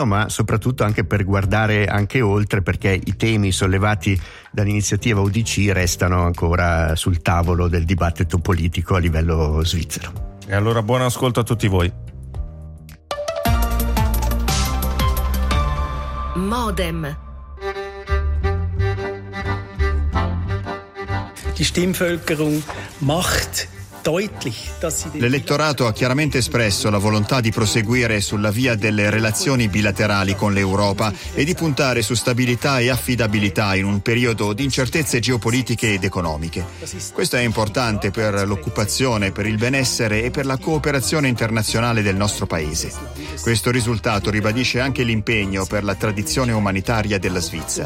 momento, ma soprattutto anche per guardare anche oltre, perché i temi sollevati dall'iniziativa UDC restano ancora sul tavolo del dibattito politico a livello svizzero. E allora buon ascolto a tutti voi. Modem. Die Stimmvölkerung macht L'elettorato ha chiaramente espresso la volontà di proseguire sulla via delle relazioni bilaterali con l'Europa e di puntare su stabilità e affidabilità in un periodo di incertezze geopolitiche ed economiche. Questo è importante per l'occupazione, per il benessere e per la cooperazione internazionale del nostro Paese. Questo risultato ribadisce anche l'impegno per la tradizione umanitaria della Svizzera.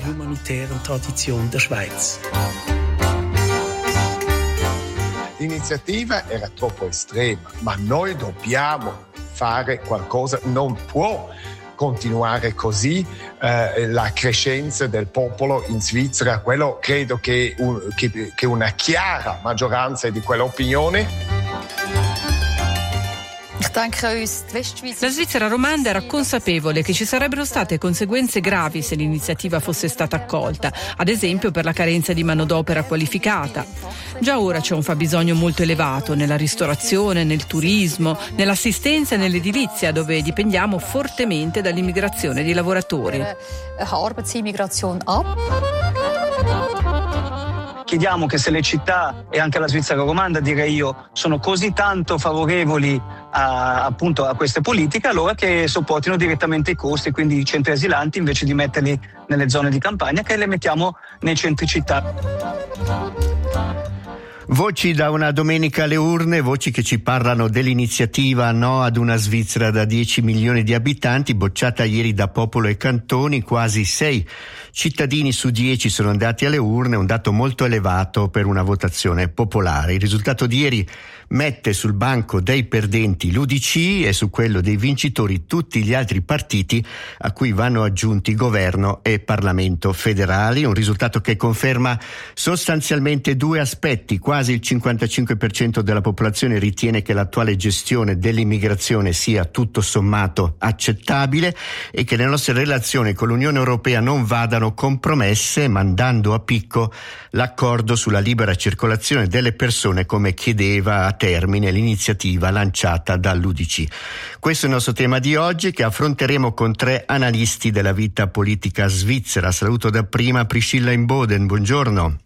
L'iniziativa era troppo estrema, ma noi dobbiamo fare qualcosa, non può continuare così la crescenza del popolo in Svizzera. Quello credo che una chiara maggioranza di quell'opinione. La Svizzera romanda era consapevole che ci sarebbero state conseguenze gravi se l'iniziativa fosse stata accolta, ad esempio per la carenza di manodopera qualificata. Già ora c'è un fabbisogno molto elevato nella ristorazione, nel turismo, nell'assistenza e nell'edilizia, dove dipendiamo fortemente dall'immigrazione di lavoratori. Chiediamo che se le città e anche la Svizzera romanda, direi io, sono così tanto favorevoli appunto a queste politiche, allora che sopportino direttamente i costi, quindi i centri asilanti invece di metterli nelle zone di campagna, che le mettiamo nei centri città. Voci da una domenica alle urne, voci che ci parlano dell'iniziativa No ad una Svizzera da 10 milioni di abitanti, bocciata ieri da popolo e cantoni. Quasi 6 cittadini su 10 sono andati alle urne, un dato molto elevato per una votazione popolare. Il risultato di ieri mette sul banco dei perdenti l'UDC e su quello dei vincitori tutti gli altri partiti a cui vanno aggiunti governo e Parlamento federali, un risultato che conferma sostanzialmente due aspetti. Quasi il 55% della popolazione ritiene che l'attuale gestione dell'immigrazione sia tutto sommato accettabile e che le nostre relazioni con l'Unione Europea non vadano compromesse, mandando a picco l'accordo sulla libera circolazione delle persone, come chiedeva a termine l'iniziativa lanciata dall'UDC. Questo è il nostro tema di oggi, che affronteremo con 3 analisti della vita politica svizzera. Saluto da prima Priscilla Imboden, buongiorno.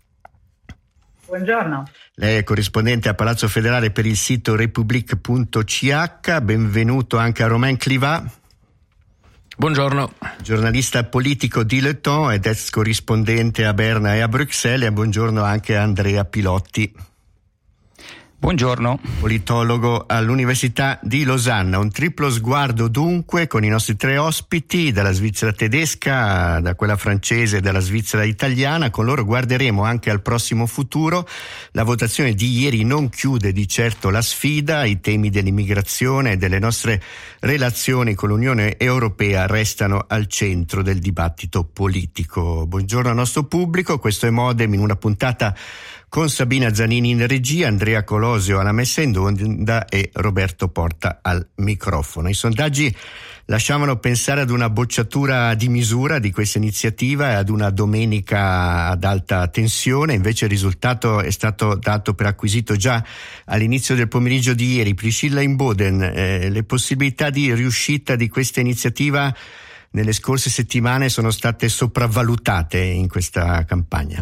Buongiorno. Lei è corrispondente a Palazzo Federale per il sito republic.ch. Benvenuto anche a Romain Clivat. Buongiorno. Giornalista politico di Le Temps ed ex corrispondente a Berna e a Bruxelles. E buongiorno anche a Andrea Pilotti. Buongiorno. Politologo all'Università di Losanna. Un triplo sguardo dunque con i nostri 3 ospiti, dalla Svizzera tedesca, da quella francese e dalla Svizzera italiana. Con loro guarderemo anche al prossimo futuro. La votazione di ieri non chiude di certo la sfida. I temi dell'immigrazione e delle nostre relazioni con l'Unione Europea restano al centro del dibattito politico. Buongiorno al nostro pubblico, questo è Modem in una puntata con Sabina Zanini in regia, Andrea Colosio alla messa in onda e Roberto Porta al microfono. I sondaggi lasciavano pensare ad una bocciatura di misura di questa iniziativa e ad una domenica ad alta tensione, invece il risultato è stato dato per acquisito già all'inizio del pomeriggio di ieri. Priscilla Imboden, le possibilità di riuscita di questa iniziativa nelle scorse settimane sono state sopravvalutate in questa campagna?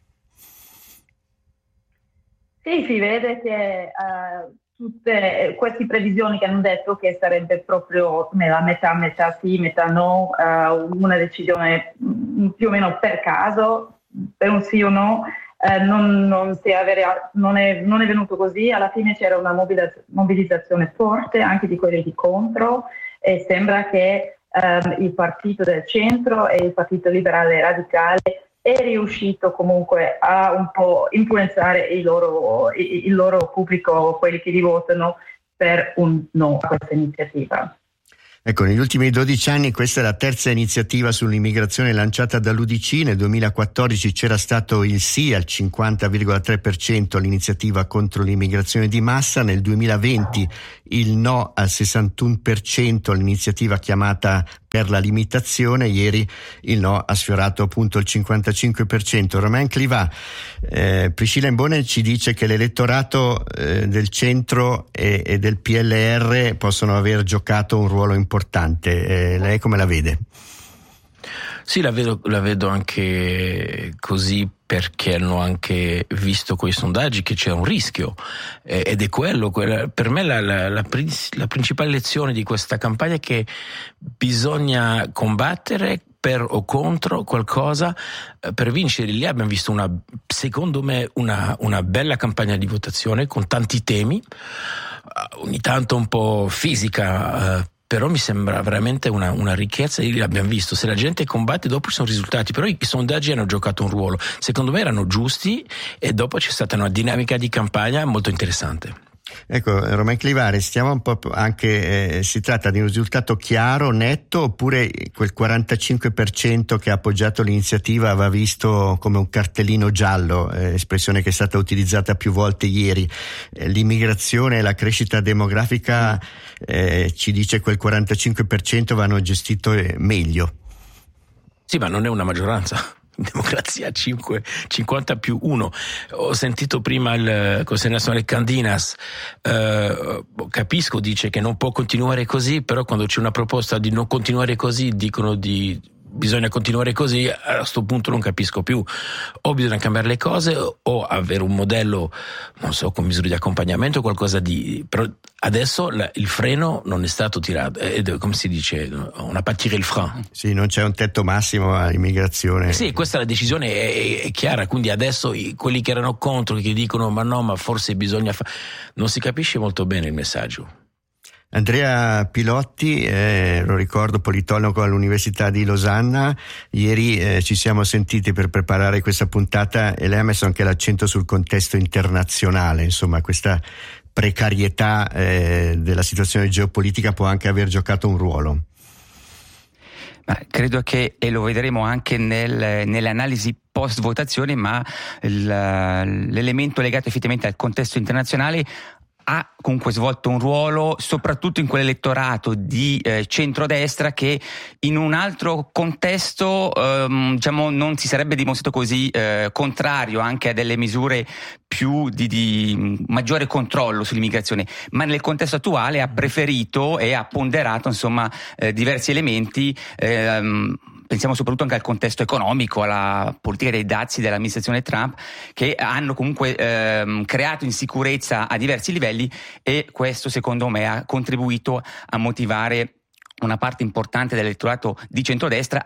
Sì, si vede che tutte queste previsioni che hanno detto che sarebbe proprio nella metà sì, metà no, una decisione più o meno per caso, per un sì o no, non è venuto così. Alla fine c'era una mobilizzazione forte anche di quelli di contro e sembra che il partito del centro e il partito liberale radicale è riuscito comunque a un po' influenzare il loro pubblico, quelli che li votano per un no a questa iniziativa. Ecco, negli ultimi 12 anni questa è la terza iniziativa sull'immigrazione lanciata dall'UDC. Nel 2014 c'era stato il sì al 50,3% all'iniziativa contro l'immigrazione di massa, nel 2020 il no al 61% all'iniziativa chiamata per la limitazione. Ieri il no ha sfiorato appunto il 55%. Romain Clivat, Priscilla Imbone ci dice che l'elettorato del centro e del PLR possono aver giocato un ruolo importante. Lei come la vede? Sì, la vedo anche così, perché hanno anche visto coi sondaggi che c'è un rischio, ed è per me la principale lezione di questa campagna è che bisogna combattere per o contro qualcosa per vincere. Lì abbiamo visto secondo me una bella campagna di votazione con tanti temi, ogni tanto un po' fisica, però mi sembra veramente una ricchezza. L'abbiamo visto, se la gente combatte dopo ci sono risultati, però i sondaggi hanno giocato un ruolo, secondo me erano giusti, e dopo c'è stata una dinamica di campagna molto interessante. Ecco, Romain Clivat, stiamo un po' anche, si tratta di un risultato chiaro, netto, oppure quel 45% che ha appoggiato l'iniziativa va visto come un cartellino giallo, espressione che è stata utilizzata più volte ieri? L'immigrazione e la crescita demografica, ci dice quel 45% vanno gestito meglio. Sì, ma non è una maggioranza. In democrazia 50 più 1. Ho sentito prima il Consiglio nazionale Candinas, capisco, dice che non può continuare così, però quando c'è una proposta di non continuare così dicono bisogna continuare così. A questo punto non capisco più, o bisogna cambiare le cose o avere un modello, non so, con misure di accompagnamento, qualcosa però adesso il freno non è stato tirato, come si dice, on n'a pas tiré il frein. Sì, non c'è un tetto massimo all'immigrazione. Sì, questa la decisione è chiara, quindi adesso quelli che erano contro, che dicono ma forse bisogna non si capisce molto bene il messaggio. Andrea Pilotti, lo ricordo, politologo all'Università di Losanna. Ieri ci siamo sentiti per preparare questa puntata e lei ha messo anche l'accento sul contesto internazionale, insomma questa precarietà della situazione geopolitica può anche aver giocato un ruolo. Ma credo che, e lo vedremo anche nelle analisi post votazione, ma l'elemento legato effettivamente al contesto internazionale ha comunque svolto un ruolo soprattutto in quell'elettorato di centrodestra che in un altro contesto diciamo non si sarebbe dimostrato così contrario anche a delle misure più di maggiore controllo sull'immigrazione, ma nel contesto attuale ha preferito e ha ponderato insomma diversi elementi. Pensiamo soprattutto anche al contesto economico, alla politica dei dazi dell'amministrazione Trump, che hanno comunque creato insicurezza a diversi livelli, e questo secondo me ha contribuito a motivare una parte importante dell'elettorato di centrodestra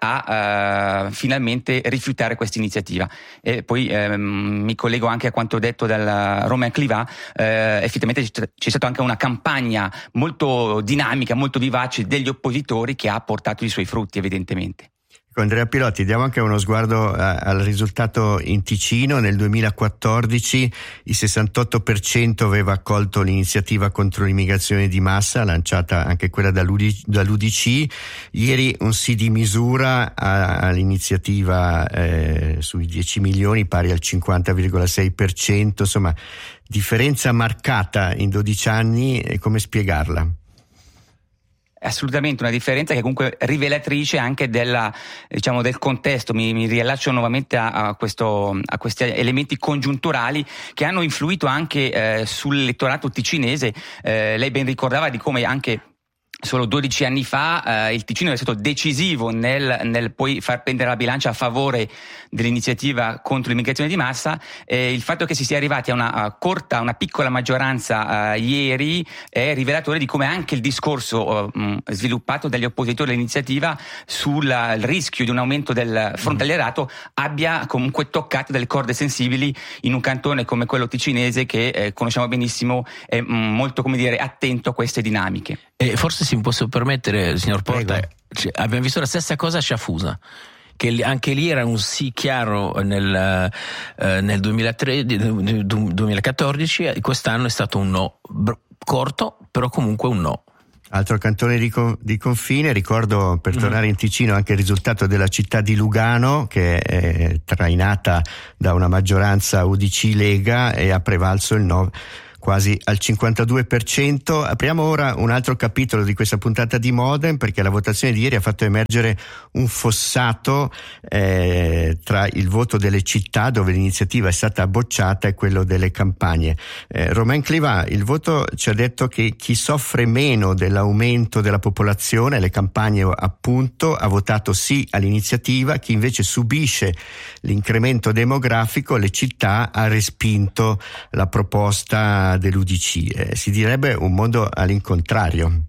a finalmente rifiutare questa iniziativa. E poi mi collego anche a quanto detto dal Romain Clivat, effettivamente c'è stata anche una campagna molto dinamica, molto vivace degli oppositori che ha portato i suoi frutti evidentemente. Andrea Pilotti, diamo anche uno sguardo al risultato in Ticino. Nel 2014 il 68% aveva accolto l'iniziativa contro l'immigrazione di massa, lanciata anche quella dall'UDC. Ieri un sì di misura all'iniziativa sui 10 milioni, pari al 50,6%. Insomma, differenza marcata in 12 anni, e come spiegarla? Assolutamente una differenza che comunque rivelatrice anche del contesto. Mi riallaccio nuovamente a questi elementi congiunturali che hanno influito anche sull'elettorato ticinese. Lei ben ricordava di come anche solo 12 anni fa il Ticino è stato decisivo nel poi far pendere la bilancia a favore dell'iniziativa contro l'immigrazione di massa. Il fatto che si sia arrivati a una piccola maggioranza ieri è rivelatore di come anche il discorso sviluppato dagli oppositori all'iniziativa sul rischio di un aumento del frontalierato abbia comunque toccato delle corde sensibili in un cantone come quello ticinese che conosciamo benissimo, è molto, come dire, attento a queste dinamiche. E forse si può permettere, signor Porta, abbiamo visto la stessa cosa a Sciafusa, che anche lì era un sì chiaro nel 2014, quest'anno è stato un no corto, però comunque un no. Altro cantone di confine, ricordo, per tornare in Ticino, anche il risultato della città di Lugano, che è trainata da una maggioranza UDC Lega, e ha prevalso il no quasi al 52%. Apriamo ora un altro capitolo di questa puntata di Modem, perché la votazione di ieri ha fatto emergere un fossato tra il voto delle città, dove l'iniziativa è stata bocciata, e quello delle campagne. Romain Clivat, il voto ci ha detto che chi soffre meno dell'aumento della popolazione, le campagne appunto, ha votato sì all'iniziativa. Chi invece subisce l'incremento demografico, le città, ha respinto la proposta dell'UDC. Si direbbe un mondo all'incontrario.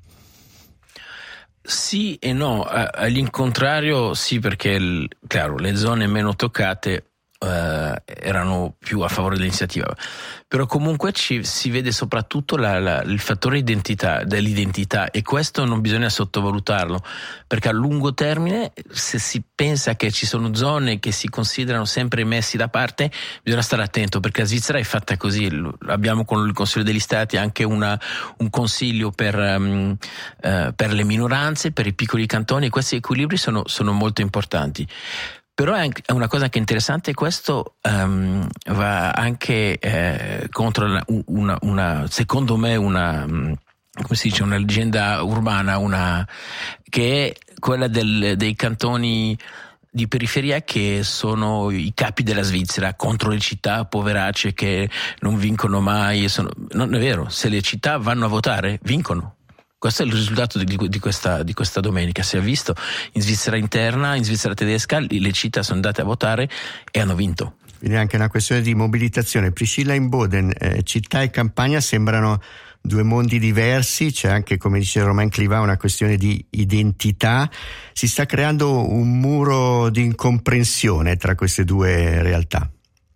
Sì e no, all'incontrario sì, perché chiaro, le zone meno toccate erano più a favore dell'iniziativa, però comunque si vede soprattutto il fattore dell'identità, e questo non bisogna sottovalutarlo, perché a lungo termine, se si pensa che ci sono zone che si considerano sempre messi da parte, bisogna stare attento, perché la Svizzera è fatta così. Abbiamo con il Consiglio degli Stati anche un consiglio per le minoranze, per i piccoli cantoni, e questi equilibri sono molto importanti. Però è una cosa che è interessante, questo va anche contro secondo me come si dice, una leggenda urbana, che è quella dei cantoni di periferia che sono i capi della Svizzera contro le città poveracce che non vincono mai. Non è vero, se le città vanno a votare, vincono. Questo è il risultato di questa domenica. Si è visto in Svizzera interna, in Svizzera tedesca, le città sono andate a votare e hanno vinto. Quindi è anche una questione di mobilitazione. Priscilla Imboden, città e campagna sembrano due mondi diversi, c'è anche, come dice Romain Clivat, una questione di identità. Si sta creando un muro di incomprensione tra queste due realtà.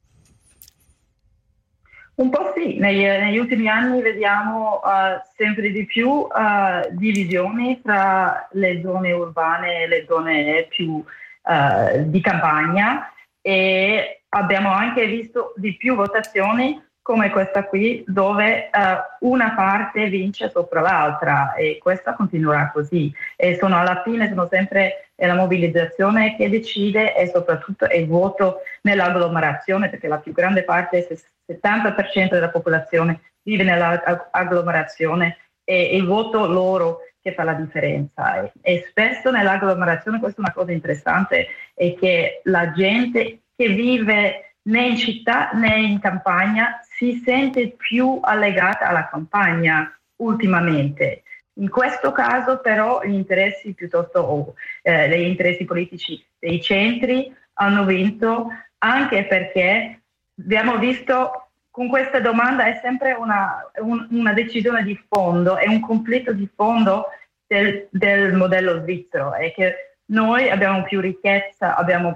Un po' sì, negli ultimi anni vediamo sempre di più divisioni tra le zone urbane e le zone più di campagna, e abbiamo anche visto di più votazioni come questa qui, dove una parte vince sopra l'altra, e questa continuerà così. E alla fine sono sempre la mobilizzazione che decide, e soprattutto il voto nell'agglomerazione, perché la più grande parte, il 70% della popolazione vive nell'agglomerazione, e il voto loro che fa la differenza. E spesso nell'agglomerazione, questa è una cosa interessante, è che la gente che vive né in città né in campagna si sente più allegata alla campagna ultimamente. In questo caso però gli interessi gli interessi politici dei centri hanno vinto, anche perché abbiamo visto con questa domanda è sempre una decisione di fondo, è un conflitto di fondo del modello svizzero, è che noi abbiamo più ricchezza, abbiamo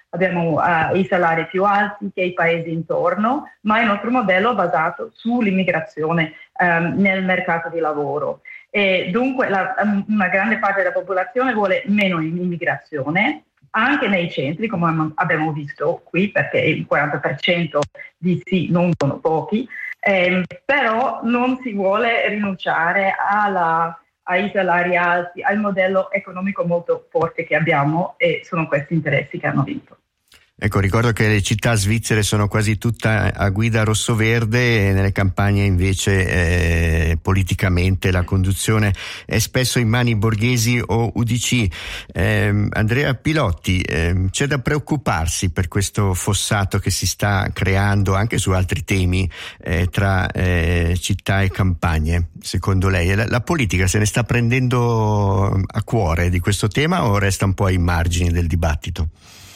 i salari più alti che i paesi intorno, ma il nostro modello è basato sull'immigrazione nel mercato di lavoro. E dunque una grande parte della popolazione vuole meno immigrazione, anche nei centri, come abbiamo visto qui, perché il 40% di sì non sono pochi, però non si vuole rinunciare ai salari alti, al modello economico molto forte che abbiamo, e sono questi interessi che hanno vinto. Ecco, ricordo che le città svizzere sono quasi tutte a guida rosso-verde, e nelle campagne invece politicamente la conduzione è spesso in mani borghesi o UDC. Andrea Pilotti, c'è da preoccuparsi per questo fossato che si sta creando anche su altri temi tra città e campagne, secondo lei? La politica se ne sta prendendo a cuore di questo tema, o resta un po' ai margini del dibattito?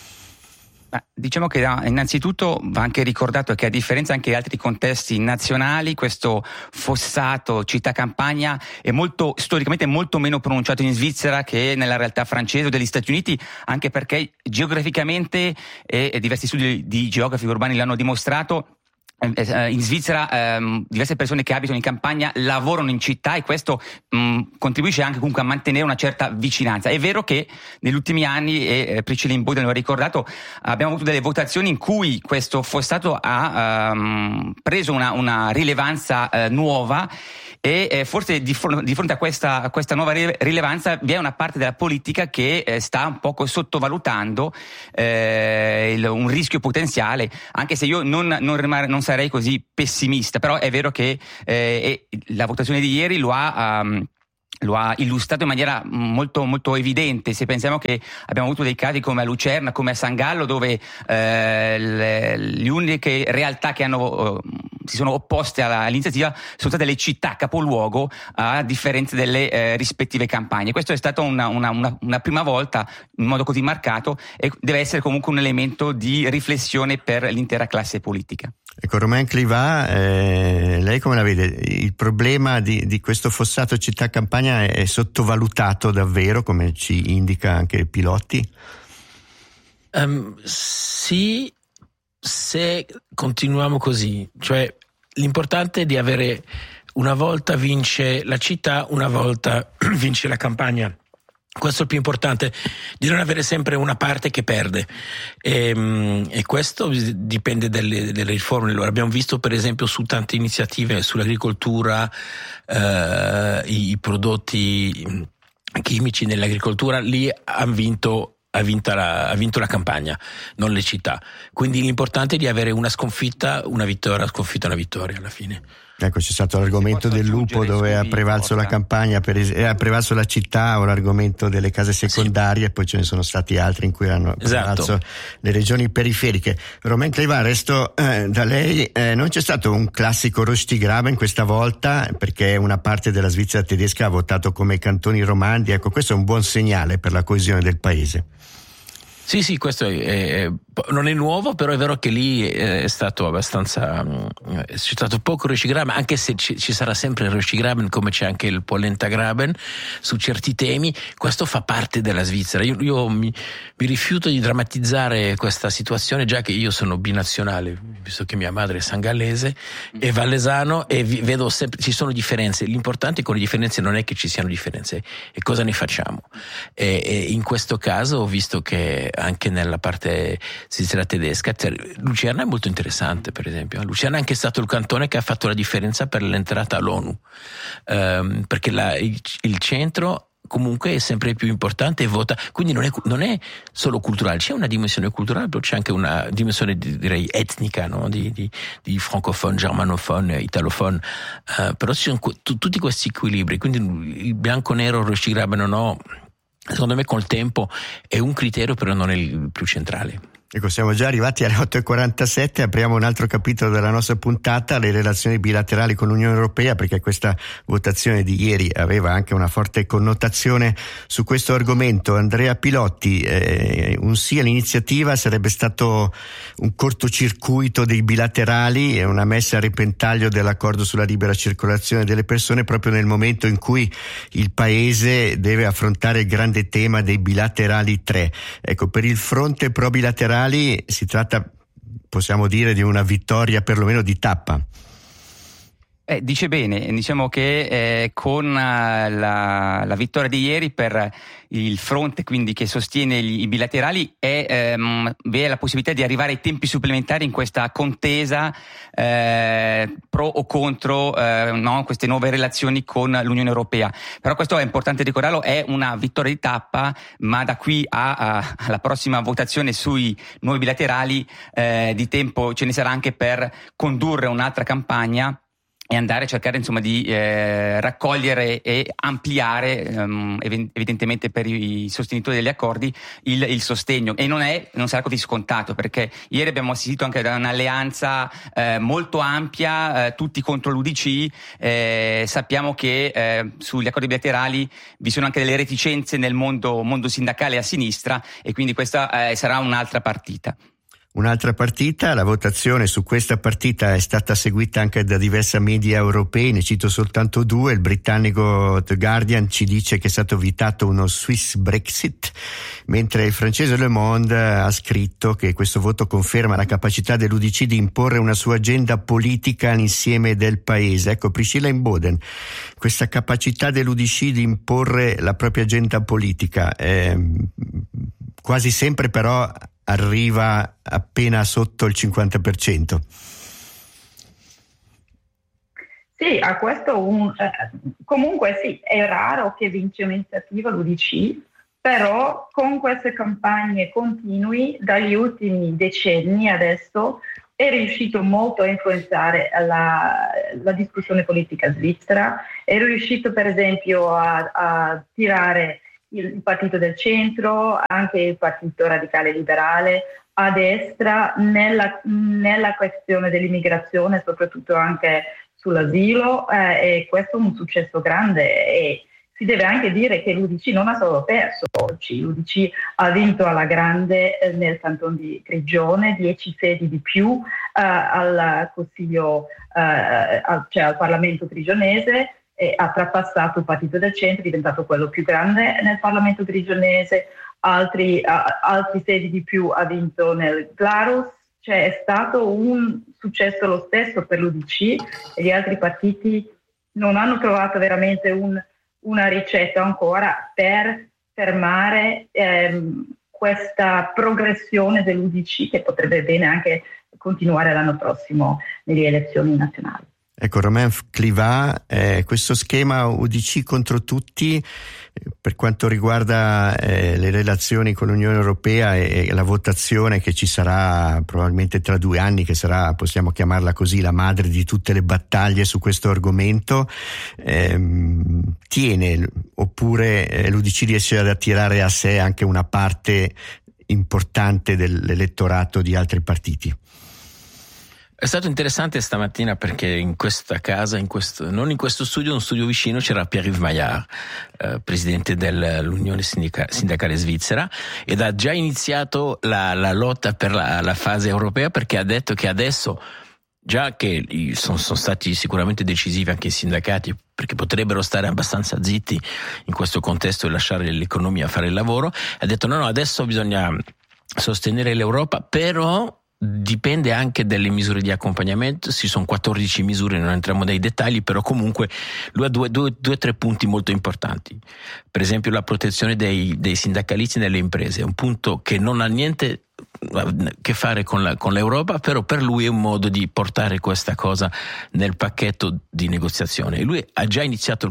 Diciamo che innanzitutto va anche ricordato che, a differenza anche di altri contesti nazionali, questo fossato città-campagna è storicamente molto meno pronunciato in Svizzera che nella realtà francese o degli Stati Uniti, anche perché geograficamente, e diversi studi di geografi urbani l'hanno dimostrato, in Svizzera diverse persone che abitano in campagna lavorano in città, e questo contribuisce anche comunque a mantenere una certa vicinanza. È vero che negli ultimi anni, e Priscilla Imboden lo ha ricordato, abbiamo avuto delle votazioni in cui questo fossato ha preso una rilevanza nuova, e forse di fronte a questa nuova rilevanza vi è una parte della politica che sta un poco sottovalutando un rischio potenziale, anche se io non sarei così pessimista, però è vero che la votazione di ieri lo ha illustrato in maniera molto, molto evidente. Se pensiamo che abbiamo avuto dei casi come a Lucerna, come a San Gallo, dove le uniche realtà che si sono opposte all'iniziativa sono state le città capoluogo, a differenza delle rispettive campagne. Questo è stata una prima volta in modo così marcato e deve essere comunque un elemento di riflessione per l'intera classe politica. Ecco, Romain Clivat, lei come la vede? Il problema di questo fossato città-campagna è sottovalutato davvero, come ci indica anche Pilotti? Sì, se continuiamo così, cioè l'importante è di avere una volta vince la città, una volta vince la campagna. Questo è il più importante, di non avere sempre una parte che perde, e questo dipende delle riforme. Lo abbiamo visto per esempio su tante iniziative sull'agricoltura, i prodotti chimici nell'agricoltura, lì ha vinto la campagna, non le città. Quindi l'importante è di avere una sconfitta, una vittoria alla fine. Ecco, c'è stato l'argomento del lupo dove ha prevalso la campagna, ha prevalso la città, o l'argomento delle case secondarie, sì. E poi ce ne sono stati altri in cui hanno prevalso le regioni periferiche. Romain Clivat, resto da lei, non c'è stato un classico Röstigraben questa volta, perché una parte della Svizzera tedesca ha votato come cantoni romandi. Ecco, questo è un buon segnale per la coesione del paese. Sì, questo non è nuovo, però è vero che lì è stato abbastanza, c'è stato poco Röstigraben, anche se ci sarà sempre il Röstigraben, come c'è anche il Polenta-Graben su certi temi. Questo fa parte della Svizzera. Io mi rifiuto di drammatizzare questa situazione, già che io sono binazionale, visto che mia madre è sangallese e vallesano, e vedo sempre ci sono differenze. L'importante con le differenze non è che ci siano differenze, è cosa ne facciamo. E in questo caso ho visto che anche nella parte svizzera tedesca Lucerna è molto interessante, per esempio. Lucerna è anche stato il cantone che ha fatto la differenza per l'entrata all'ONU, perché il centro comunque è sempre più importante e vota, quindi non è solo culturale, c'è una dimensione culturale, però c'è anche una dimensione direi etnica, no? di francophone, germanophone, italophone, però ci sono tutti questi equilibri, quindi il bianco-nero, Röstigraben o no, secondo me col tempo è un criterio, però non è il più centrale. Ecco, siamo già arrivati alle 8.47, apriamo un altro capitolo della nostra puntata, le relazioni bilaterali con l'Unione Europea, perché questa votazione di ieri aveva anche una forte connotazione su questo argomento. Andrea Pilotti, un sì all'iniziativa sarebbe stato un cortocircuito dei bilaterali e una messa a repentaglio dell'accordo sulla libera circolazione delle persone, proprio nel momento in cui il Paese deve affrontare il grande tema dei bilaterali 3. Ecco, per il fronte pro bilaterali si tratta, possiamo dire, di una vittoria perlomeno di tappa. Dice bene, diciamo che con la vittoria di ieri per il fronte, quindi che sostiene i bilaterali, vi è la possibilità di arrivare ai tempi supplementari in questa contesa pro o contro queste nuove relazioni con l'Unione Europea. Però questo è importante ricordarlo, è una vittoria di tappa, ma da qui alla prossima votazione sui nuovi bilaterali di tempo ce ne sarà anche per condurre un'altra campagna e andare a cercare insomma di raccogliere e ampliare evidentemente per i sostenitori degli accordi il sostegno, e non sarà così scontato, perché ieri abbiamo assistito anche a un'alleanza molto ampia, tutti contro l'UDC. Sappiamo che sugli accordi bilaterali vi sono anche delle reticenze nel mondo sindacale a sinistra, e quindi questa sarà un'altra partita. Un'altra partita, la votazione su questa partita è stata seguita anche da diversi media europei, ne cito soltanto due. Il britannico The Guardian ci dice che è stato evitato uno Swiss Brexit, mentre il francese Le Monde ha scritto che questo voto conferma la capacità dell'UDC di imporre una sua agenda politica all'insieme del paese. Ecco, Priscilla Imboden, questa capacità dell'UDC di imporre la propria agenda politica quasi sempre però arriva appena sotto il 50%. Sì, a questo comunque sì, è raro che vince un'iniziativa l'UDC, però con queste campagne continui dagli ultimi decenni adesso è riuscito molto a influenzare la discussione politica svizzera, è riuscito per esempio a tirare il partito del centro, anche il partito radicale liberale, a destra nella questione dell'immigrazione, soprattutto anche sull'asilo, e questo è un successo grande. E si deve anche dire che l'UDC non ha solo perso oggi, l'UDC ha vinto alla grande nel canton di Grigione, 10 sedi di più al Consiglio, cioè al Parlamento grigionese, e ha trapassato il partito del centro, è diventato quello più grande nel Parlamento grigionese, altri sedi di più ha vinto nel Glarus, cioè è stato un successo lo stesso per l'UDC e gli altri partiti non hanno trovato veramente una ricetta ancora per fermare questa progressione dell'UDC che potrebbe bene anche continuare l'anno prossimo nelle elezioni nazionali. Ecco, Romain Clivat, questo schema UDC contro tutti per quanto riguarda le relazioni con l'Unione Europea e la votazione che ci sarà probabilmente tra 2 anni, che sarà, possiamo chiamarla così, la madre di tutte le battaglie su questo argomento, tiene, oppure l'UDC riesce ad attirare a sé anche una parte importante dell'elettorato di altri partiti? È stato interessante stamattina perché in questa casa, non in questo studio, uno studio vicino, c'era Pierre-Yves Maillard, presidente dell'Unione Sindacale Svizzera, ed ha già iniziato la lotta per la fase europea, perché ha detto che adesso, già che sono stati sicuramente decisivi anche i sindacati, perché potrebbero stare abbastanza zitti in questo contesto e lasciare l'economia fare il lavoro, ha detto no, adesso bisogna sostenere l'Europa, però dipende anche dalle misure di accompagnamento. Ci sono 14 misure, non entriamo nei dettagli, però comunque lui ha due o tre punti molto importanti. Per esempio la protezione dei sindacalisti nelle imprese, è un punto che non ha niente a che fare con l'Europa, però per lui è un modo di portare questa cosa nel pacchetto di negoziazione. E lui ha già iniziato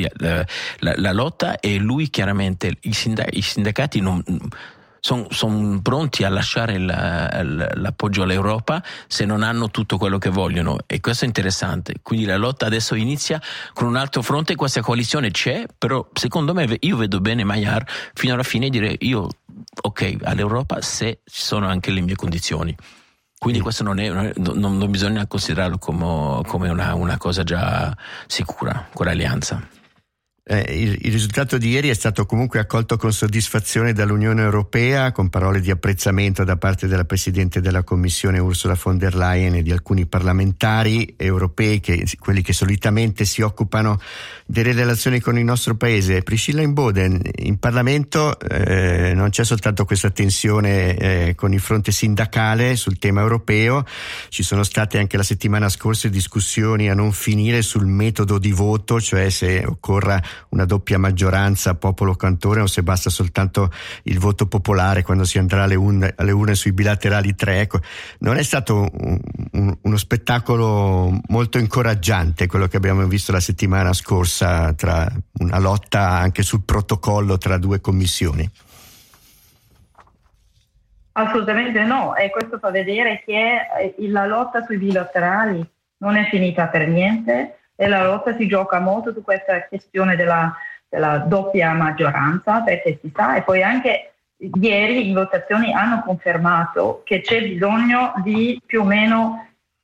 la lotta, e lui chiaramente i sindacati non sono pronti a lasciare l'appoggio all'Europa se non hanno tutto quello che vogliono, e questo è interessante. Quindi la lotta adesso inizia con un altro fronte. Questa coalizione c'è, però secondo me io vedo bene Maillard fino alla fine dire io ok all'Europa se ci sono anche le mie condizioni. Quindi questo non bisogna considerarlo come una cosa già sicura, quell'alleanza. Il risultato di ieri è stato comunque accolto con soddisfazione dall'Unione Europea, con parole di apprezzamento da parte della Presidente della Commissione Ursula von der Leyen e di alcuni parlamentari europei, quelli che solitamente si occupano delle relazioni con il nostro paese. Priscilla Imboden, in Parlamento non c'è soltanto questa tensione con il fronte sindacale sul tema europeo, ci sono state anche la settimana scorsa discussioni a non finire sul metodo di voto, cioè se occorra una doppia maggioranza popolo-cantone o se basta soltanto il voto popolare quando si andrà alle urne sui bilaterali 3. Ecco, non è stato uno spettacolo molto incoraggiante quello che abbiamo visto la settimana scorsa, tra una lotta anche sul protocollo tra 2 commissioni. Assolutamente no, e questo fa vedere che la lotta sui bilaterali non è finita per niente. E la lotta si gioca molto su questa questione della doppia maggioranza, perché si sa, e poi anche ieri in votazioni hanno confermato che c'è bisogno di più o meno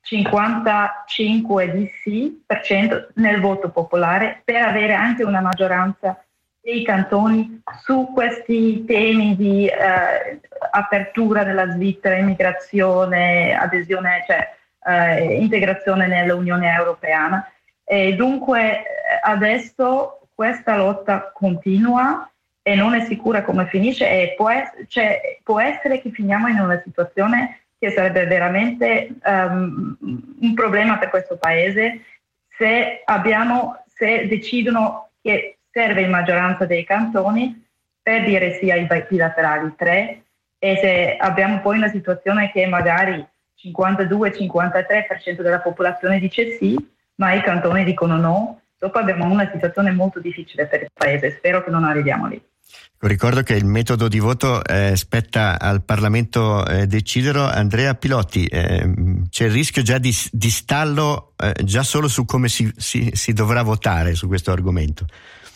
55% nel voto popolare per avere anche una maggioranza dei cantoni su questi temi di apertura della Svizzera, immigrazione, adesione, cioè integrazione nell'Unione Europea. E dunque adesso questa lotta continua e non è sicura come finisce, e può essere che finiamo in una situazione che sarebbe veramente un problema per questo paese se decidono che serve in maggioranza dei cantoni per dire sì ai bilaterali 3, e se abbiamo poi una situazione che magari 52-53% della popolazione dice sì, ma i cantoni dicono no. Dopo abbiamo una situazione molto difficile per il paese, spero che non arriviamo lì. Ricordo che il metodo di voto spetta al Parlamento deciderlo. Andrea Pilotti, c'è il rischio già di stallo già solo su come si dovrà votare su questo argomento?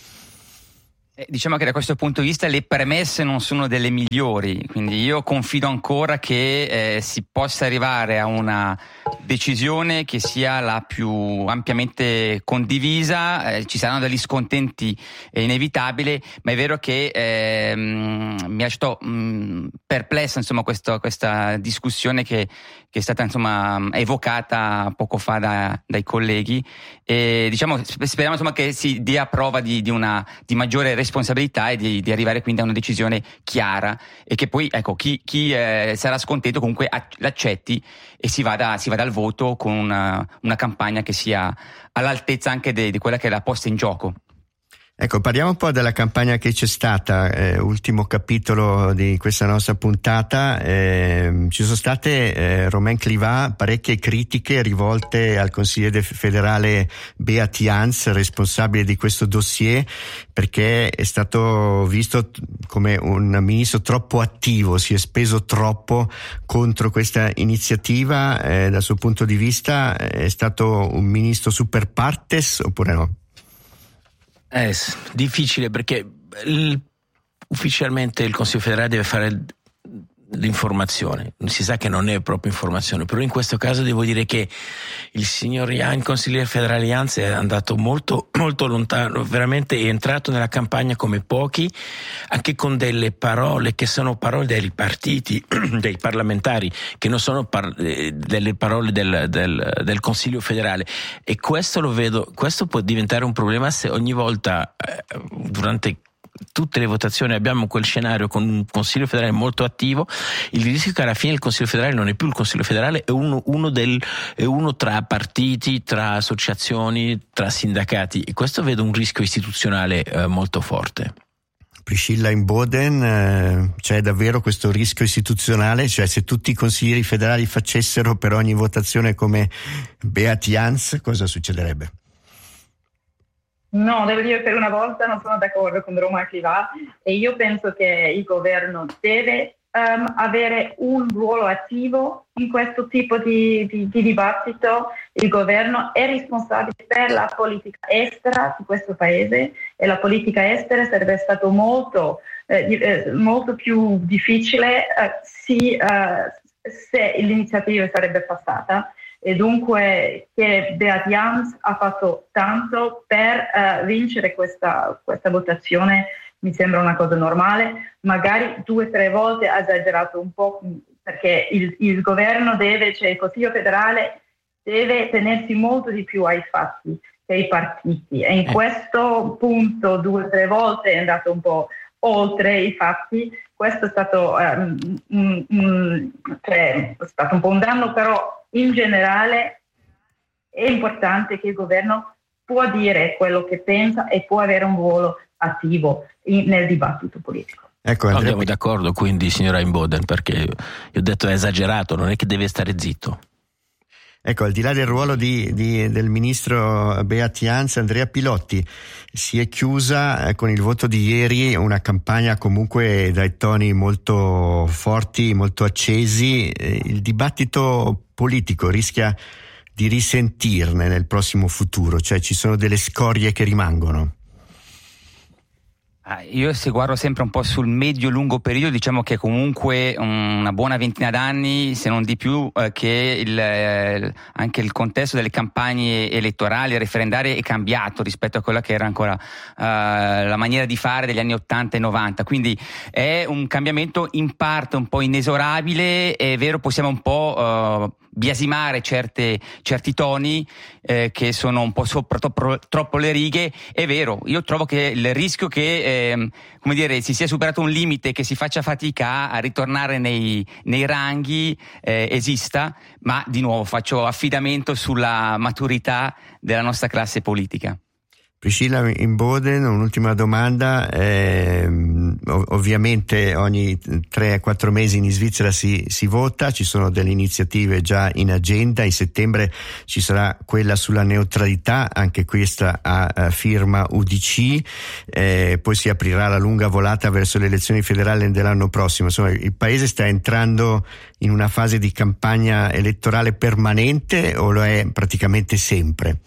Diciamo che da questo punto di vista le premesse non sono delle migliori, quindi io confido ancora che si possa arrivare a una decisione che sia la più ampiamente condivisa. Ci saranno degli scontenti, è inevitabile, ma è vero che mi ha lasciato perplessa, insomma, questa discussione che è stata, insomma, evocata poco fa dai colleghi, e diciamo speriamo, insomma, che si dia prova di maggiore responsabilità e di arrivare quindi a una decisione chiara, e che poi, ecco, chi sarà scontento comunque l'accetti e si vada al voto con una campagna che sia all'altezza anche di quella che è la posta in gioco. Ecco, parliamo un po' della campagna che c'è stata, ultimo capitolo di questa nostra puntata. Ci sono state, Romain Clivat, parecchie critiche rivolte al consigliere federale Beat Jans, responsabile di questo dossier, perché è stato visto come un ministro troppo attivo, si è speso troppo contro questa iniziativa. Dal suo punto di vista è stato un ministro super partes oppure no? È difficile, perché ufficialmente il Consiglio federale deve fare l'informazione, si sa che non è proprio informazione, però in questo caso devo dire che il signor Jan, consigliere federale Jans, è andato molto molto lontano, veramente è entrato nella campagna come pochi, anche con delle parole che sono parole dei partiti, dei parlamentari, che non sono delle parole del Consiglio federale, e questo lo vedo, questo può diventare un problema se ogni volta durante tutte le votazioni abbiamo quel scenario con un Consiglio federale molto attivo. Il rischio è che alla fine il Consiglio federale non è più il Consiglio federale, è uno tra partiti, tra associazioni, tra sindacati, e questo vedo un rischio istituzionale molto forte. Priscilla Imboden, c'è davvero questo rischio istituzionale? Cioè, se tutti i consiglieri federali facessero per ogni votazione come Beat Jans, cosa succederebbe? No, devo dire che per una volta non sono d'accordo con Romain Clivat, e io penso che il governo deve avere un ruolo attivo in questo tipo di dibattito. Il governo è responsabile per la politica estera di questo paese, e la politica estera sarebbe stato molto più difficile se l'iniziativa sarebbe passata. E dunque che Beat Jans ha fatto tanto per vincere questa votazione mi sembra una cosa normale. Magari 2 o 3 volte ha esagerato un po', perché il governo il Consiglio federale deve tenersi molto di più ai fatti che ai partiti, e in questo punto 2 o 3 volte è andato un po' oltre i fatti. Questo è stato un po' un danno, però in generale è importante che il governo può dire quello che pensa e può avere un ruolo attivo nel dibattito politico. Ecco, andiamo d'accordo quindi, signora Imboden, perché io ho detto è esagerato, non è che deve stare zitto. Ecco, al di là del ruolo del ministro Beat Jans, Andrea Pilotti, si è chiusa con il voto di ieri una campagna comunque dai toni molto forti, molto accesi. Il dibattito politico rischia di risentirne nel prossimo futuro, cioè ci sono delle scorie che rimangono. Io, se guardo sempre un po' sul medio-lungo periodo, diciamo che comunque una buona ventina d'anni, se non di più, che anche il contesto delle campagne elettorali e referendarie è cambiato rispetto a quella che era ancora la maniera di fare degli anni 80 e 90, quindi è un cambiamento in parte un po' inesorabile. È vero, possiamo un po' biasimare certi toni che sono un po' sopra troppo le righe. È vero, io trovo che il rischio che si sia superato un limite, che si faccia fatica a ritornare nei ranghi, esista, ma di nuovo faccio affidamento sulla maturità della nostra classe politica. Priscilla Imboden, un'ultima domanda. Ovviamente ogni 3-4 mesi in Svizzera si vota, ci sono delle iniziative già in agenda. In settembre ci sarà quella sulla neutralità, anche questa a firma UDC, poi si aprirà la lunga volata verso le elezioni federali dell'anno prossimo. Insomma, il paese sta entrando in una fase di campagna elettorale permanente o lo è praticamente sempre?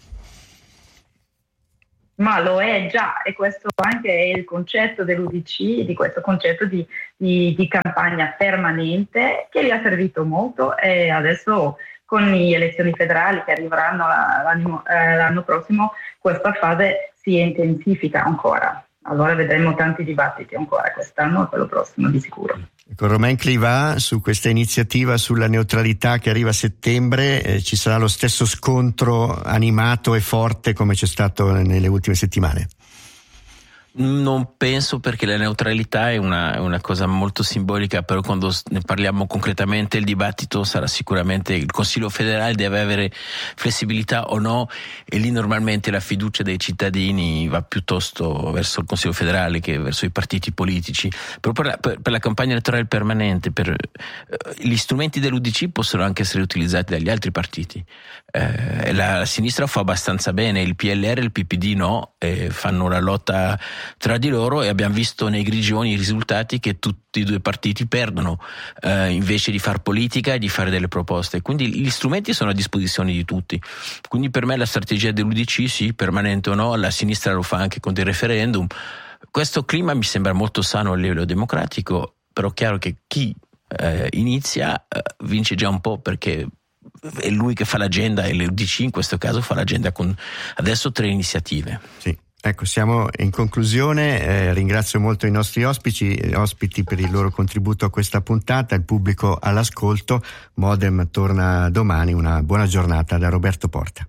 Ma lo è già, e questo anche è il concetto dell'UDC, di questo concetto di campagna permanente, che gli ha servito molto, e adesso con le elezioni federali che arriveranno l'anno prossimo questa fase si intensifica ancora. Allora vedremo tanti dibattiti ancora quest'anno e quello prossimo di sicuro. Con Romain Clivat, su questa iniziativa sulla neutralità che arriva a settembre, ci sarà lo stesso scontro animato e forte come c'è stato nelle ultime settimane? Non penso, perché la neutralità è una cosa molto simbolica, però quando ne parliamo concretamente il dibattito sarà sicuramente il Consiglio federale deve avere flessibilità o no, e lì normalmente la fiducia dei cittadini va piuttosto verso il Consiglio federale che verso i partiti politici. Però per la campagna elettorale permanente, gli strumenti dell'UDC possono anche essere utilizzati dagli altri partiti. La sinistra fa abbastanza bene, il PLR e il PPD no, fanno una lotta tra di loro, e abbiamo visto nei grigioni i risultati che tutti i due partiti perdono invece di far politica e di fare delle proposte. Quindi gli strumenti sono a disposizione di tutti. Quindi per me la strategia dell'UDC, sì, permanente o no, la sinistra lo fa anche con dei referendum. Questo clima mi sembra molto sano a livello democratico, però è chiaro che chi inizia vince già un po', perché è lui che fa l'agenda, e l'UDC in questo caso fa l'agenda con adesso 3 iniziative. Sì. Ecco, siamo in conclusione. Ringrazio molto i nostri ospiti per il loro contributo a questa puntata, il pubblico all'ascolto. Modem torna domani. Una buona giornata da Roberto Porta.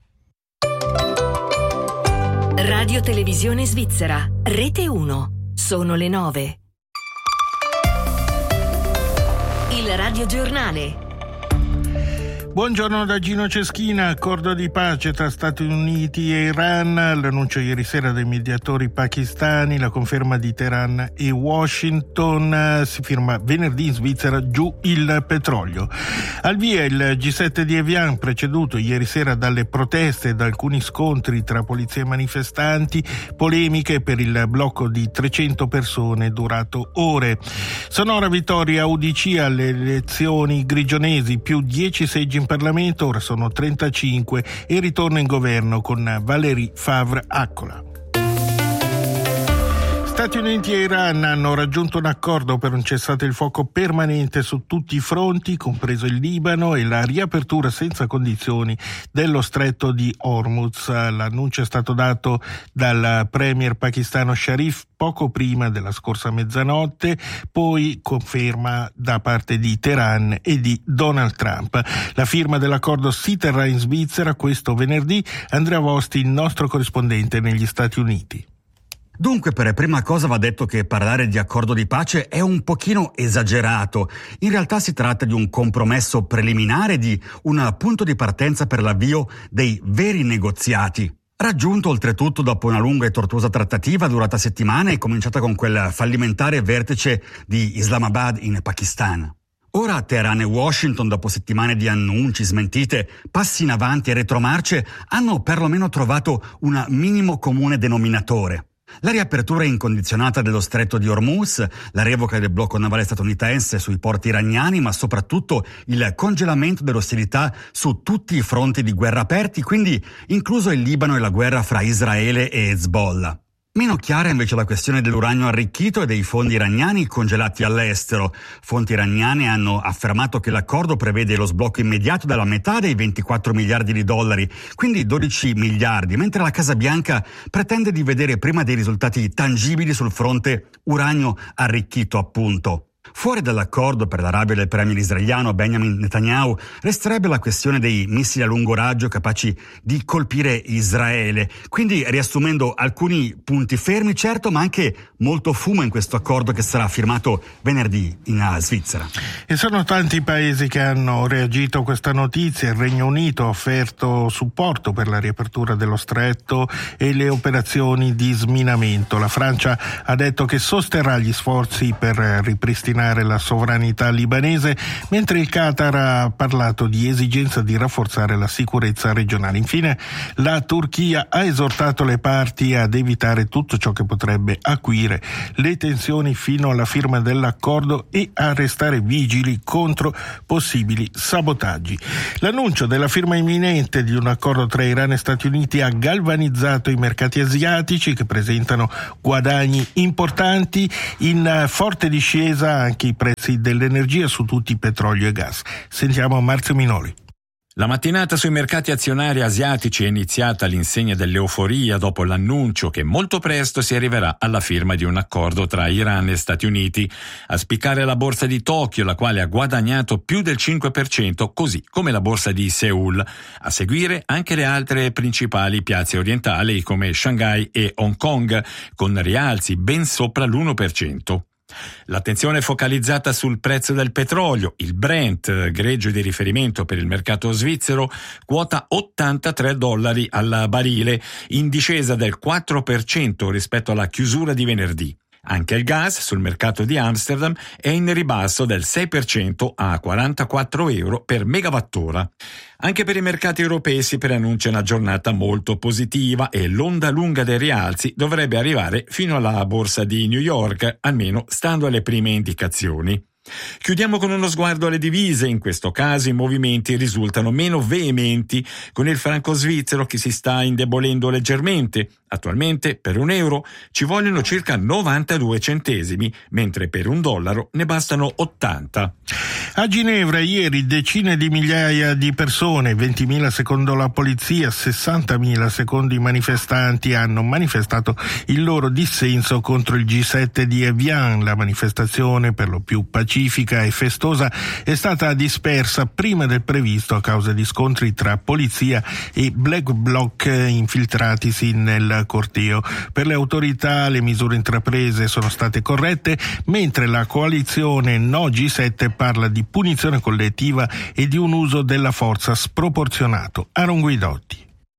Radio Televisione Svizzera, Rete 1. Sono le 9. Il radiogiornale. Buongiorno da Gino Ceschina. Accordo di pace tra Stati Uniti e Iran, l'annuncio ieri sera dei mediatori pakistani, la conferma di Teheran e Washington, si firma venerdì in Svizzera, giù il petrolio. Al via il G7 di Evian, preceduto ieri sera dalle proteste e da alcuni scontri tra polizia e manifestanti, polemiche per il blocco di 300 persone durato ore. Sonora vittoria UDC alle elezioni grigionesi, più 10 seggi in Parlamento, ora sono 35, e ritorno in governo con Valérie Favre-Accola. Stati Uniti e Iran hanno raggiunto un accordo per un cessate il fuoco permanente su tutti i fronti, compreso il Libano, e la riapertura senza condizioni dello stretto di Hormuz. L'annuncio è stato dato dal premier pakistano Sharif poco prima della scorsa mezzanotte, poi conferma da parte di Teheran e di Donald Trump. La firma dell'accordo si terrà in Svizzera questo venerdì. Andrea Vosti, il nostro corrispondente negli Stati Uniti. Dunque, per prima cosa va detto che parlare di accordo di pace è un pochino esagerato. In realtà si tratta di un compromesso preliminare, di un punto di partenza per l'avvio dei veri negoziati. Raggiunto oltretutto dopo una lunga e tortuosa trattativa durata settimane e cominciata con quel fallimentare vertice di Islamabad in Pakistan. Ora Teheran e Washington, dopo settimane di annunci, smentite, passi in avanti e retromarce, hanno perlomeno trovato un minimo comune denominatore. La riapertura incondizionata dello stretto di Hormuz, la revoca del blocco navale statunitense sui porti iraniani, ma soprattutto il congelamento delle ostilità su tutti i fronti di guerra aperti, quindi incluso il Libano e la guerra fra Israele e Hezbollah. Meno chiara invece la questione dell'uranio arricchito e dei fondi iraniani congelati all'estero. Fonti iraniane hanno affermato che l'accordo prevede lo sblocco immediato della metà dei 24 miliardi di dollari, quindi 12 miliardi, mentre la Casa Bianca pretende di vedere prima dei risultati tangibili sul fronte uranio arricchito, appunto. Fuori dall'accordo per l'arrabio del premier israeliano Benjamin Netanyahu resterebbe la questione dei missili a lungo raggio capaci di colpire Israele. Quindi, riassumendo, alcuni punti fermi, certo, ma anche molto fumo in questo accordo che sarà firmato venerdì in Svizzera. E sono tanti paesi che hanno reagito a questa notizia. Il Regno Unito ha offerto supporto per la riapertura dello stretto e le operazioni di sminamento. La Francia ha detto che sosterrà gli sforzi per ripristinare la sovranità libanese, mentre il Qatar ha parlato di esigenza di rafforzare la sicurezza regionale. Infine, la Turchia ha esortato le parti ad evitare tutto ciò che potrebbe acuire le tensioni fino alla firma dell'accordo e a restare vigili contro possibili sabotaggi. L'annuncio della firma imminente di un accordo tra Iran e Stati Uniti ha galvanizzato i mercati asiatici, che presentano guadagni importanti. In forte discesa anche i prezzi dell'energia, su tutti petrolio e gas. Sentiamo Marzio Minoli. La mattinata sui mercati azionari asiatici è iniziata all'insegna dell'euforia dopo l'annuncio che molto presto si arriverà alla firma di un accordo tra Iran e Stati Uniti. A spiccare la borsa di Tokyo, la quale ha guadagnato più del 5%, così come la borsa di Seoul. A seguire anche le altre principali piazze orientali come Shanghai e Hong Kong, con rialzi ben sopra l'1%. L'attenzione è focalizzata sul prezzo del petrolio. Il Brent, greggio di riferimento per il mercato svizzero, quota $83 al barile, in discesa del 4% rispetto alla chiusura di venerdì. Anche il gas sul mercato di Amsterdam è in ribasso del 6% a €44 per megawattora. Anche per i mercati europei si preannuncia una giornata molto positiva e l'onda lunga dei rialzi dovrebbe arrivare fino alla borsa di New York, almeno stando alle prime indicazioni. Chiudiamo con uno sguardo alle divise. In questo caso i movimenti risultano meno veementi, con il franco svizzero che si sta indebolendo leggermente. Attualmente per €1 ci vogliono circa 92 centesimi, mentre per $1 ne bastano 80. A Ginevra ieri decine di migliaia di persone, 20.000 secondo la polizia, 60.000 secondo i manifestanti, hanno manifestato il loro dissenso contro il G7 di Evian. La manifestazione, per lo più pacifica e festosa, è stata dispersa prima del previsto a causa di scontri tra polizia e black bloc infiltratisi nel corteo. Per le autorità le misure intraprese sono state corrette, mentre la coalizione No G7 parla di punizione collettiva e di un uso della forza sproporzionato. Aaron Guidotti.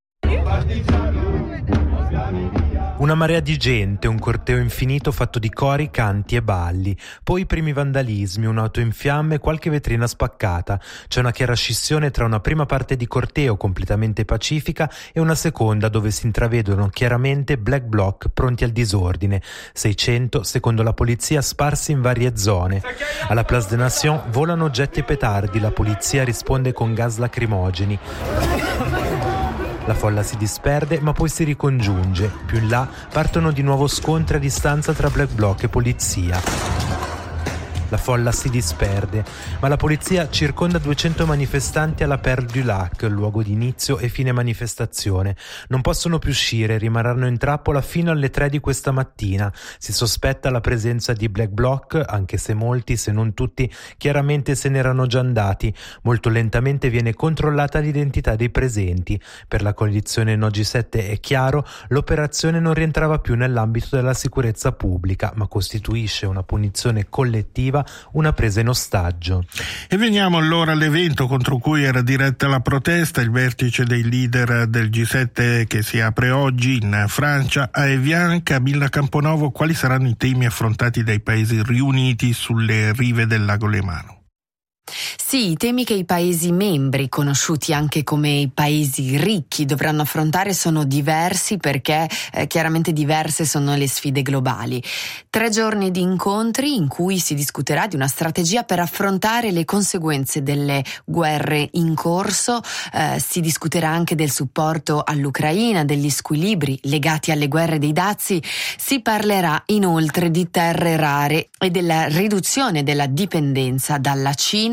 Una marea di gente, un corteo infinito fatto di cori, canti e balli, poi i primi vandalismi, un'auto in fiamme, qualche vetrina spaccata. C'è una chiara scissione tra una prima parte di corteo completamente pacifica e una seconda dove si intravedono chiaramente black bloc pronti al disordine. 600, secondo la polizia, sparsi in varie zone. Alla Place des Nations volano oggetti e petardi, la polizia risponde con gas lacrimogeni. La folla si disperde ma poi si ricongiunge. Più in là partono di nuovo scontri a distanza tra black bloc e polizia. La folla si disperde, ma la polizia circonda 200 manifestanti alla Perle du Lac, luogo di inizio e fine manifestazione. Non possono più uscire, rimarranno in trappola fino alle 3 di questa mattina. Si sospetta la presenza di black bloc, anche se molti, se non tutti, chiaramente se n'erano già andati. Molto lentamente viene controllata l'identità dei presenti. Per la coalizione No G7 è chiaro, l'operazione non rientrava più nell'ambito della sicurezza pubblica, ma costituisce una punizione collettiva, una presa in ostaggio. E veniamo allora all'evento contro cui era diretta la protesta, il vertice dei leader del G7 che si apre oggi in Francia a Evian. Camilla Camponovo, quali saranno i temi affrontati dai paesi riuniti sulle rive del lago Lemano? Sì, i temi che i Paesi membri, conosciuti anche come i Paesi ricchi, dovranno affrontare sono diversi perché chiaramente diverse sono le sfide globali. 3 giorni di incontri in cui si discuterà di una strategia per affrontare le conseguenze delle guerre in corso, si discuterà anche del supporto all'Ucraina, degli squilibri legati alle guerre dei dazi, si parlerà inoltre di terre rare e della riduzione della dipendenza dalla Cina che